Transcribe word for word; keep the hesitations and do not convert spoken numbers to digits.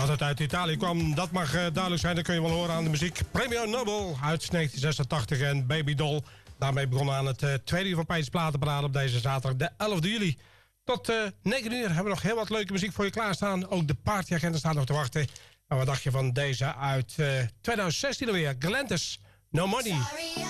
Dat het uit Italië kwam, dat mag uh, duidelijk zijn. Dat kun je wel horen aan de muziek. Premio Nobel uit negentien zesentachtig en Baby Doll. Daarmee begonnen aan het uh, tweede uur van Peeters Platenparade op deze zaterdag de elfde juli. Tot uh, negen uur hebben we nog heel wat leuke muziek voor je klaarstaan. Ook de partyagenda staat nog te wachten. En wat dacht je van deze uit uh, twintig zestien alweer? Galantis, No Money. Sorry,